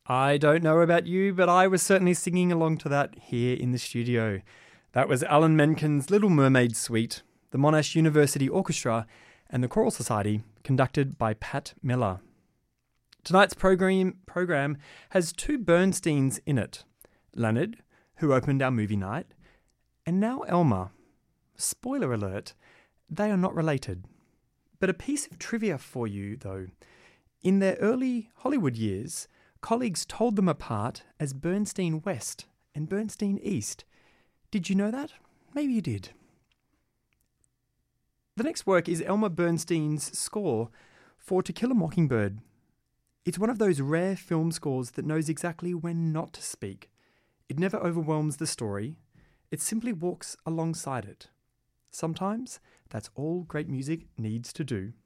I don't know about you, but I was certainly singing along to that here in the studio. That was Alan Menken's Little Mermaid Suite, the Monash University Orchestra and the Choral Society, conducted by Pat Miller. Tonight's program has two Bernsteins in it. Leonard, who opened our movie night, and now Elmer. Spoiler alert, they are not related. But a piece of trivia for you, though. In their early Hollywood years, colleagues told them apart as Bernstein West and Bernstein East. Did you know that? Maybe you did. The next work is Elmer Bernstein's score for To Kill a Mockingbird. It's one of those rare film scores that knows exactly when not to speak. It never overwhelms the story. It simply walks alongside it. Sometimes that's all great music needs to do.